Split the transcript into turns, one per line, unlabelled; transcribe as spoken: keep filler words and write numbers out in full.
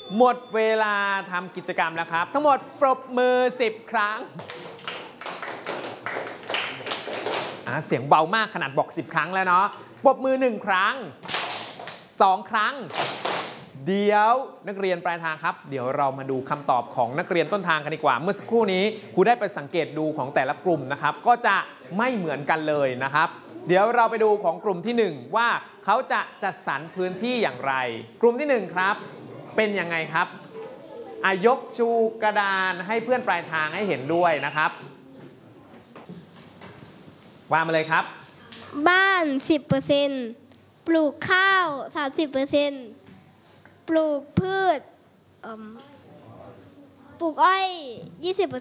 หมดเวลาทำกิจกรรมแล้วครับ ทั้งหมดปรบมือสิบครั้งเสียงเบามากขนาดบอกสิบครั้งแล้วเนาะปรบมือหนึ่งครั้งสองครั้งเดี๋ยวนักเรียนปลายทางครับเดี๋ยวเรามาดูคำตอบของนักเรียนต้นทางกันดีกว่าเมื่อสักครู่นี้ครูได้ไปสังเกตดูของแต่ละกลุ่มนะครับก็จะไม่เหมือนกันเลยนะครับเดี๋ยวเราไปดูของกลุ่มที่หนึ่งว่าเขาจะจัดสรรพื้นที่อย่างไรกลุ่มที่หนึ่งครับเป็นยังไงครับอายกชูกระดานให้เพื่อนปลายทางให้เห็นด้วยนะครับว่ามาเลยครับ
บ้าน สิบเปอร์เซ็นต์ ปลูกข้าว สามสิบเปอร์เซ็นต์ ปลูกพืชปลูกอ้อย ยี่สิบเปอร์เซ็นต์